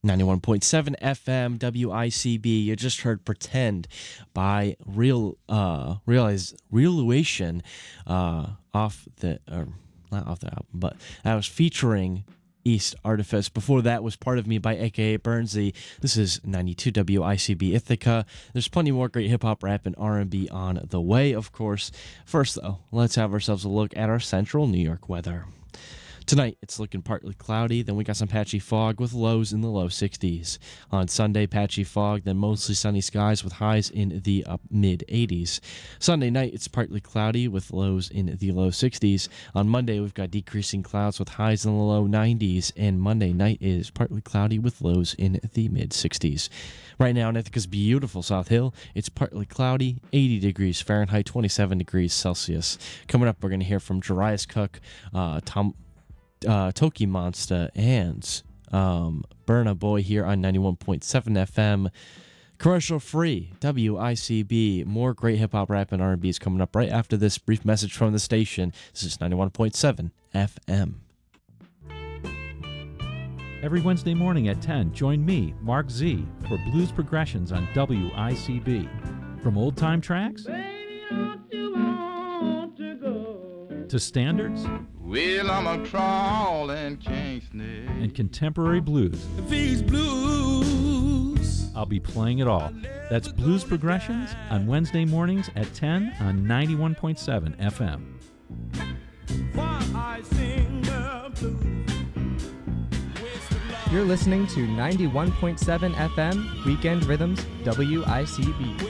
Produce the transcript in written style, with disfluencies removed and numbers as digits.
91.7 FM WICB. You just heard Pretend by Realization off the, not off the album, but I was featuring East Artifice. Before that was Part of Me by AKA Burnsy. This is 92 WICB Ithaca. There's plenty more great hip-hop, rap, and R&B on the way, of course. First, though, let's have ourselves a look at our central New York weather. Tonight, it's looking partly cloudy, then we got some patchy fog with lows in the low 60s. On Sunday, patchy fog, then mostly sunny skies with highs in the mid-80s. Sunday night, it's partly cloudy with lows in the low 60s. On Monday, we've got decreasing clouds with highs in the low 90s, and Monday night is partly cloudy with lows in the mid-60s. Right now in Ithaca's beautiful South Hill, it's partly cloudy, 80 degrees Fahrenheit, 27 degrees Celsius. Coming up, we're going to hear from Jarius Cook, Toki Monster, and Burna Boy here on 91.7 FM. Commercial free, WICB. More great hip-hop, rap, and R&B is coming up right after this brief message from the station. This is 91.7 FM. Every Wednesday morning at 10, join me, Mark Z, for Blues Progressions on WICB. From old-time tracks to standards, well, I'm a crawling king snake, and contemporary blues. These blues, I'll be playing it all. That's Blues Progressions on Wednesday mornings at 10 on 91.7 FM. why I sing the blues. You're listening to 91.7 FM Weekend Rhythms WICB.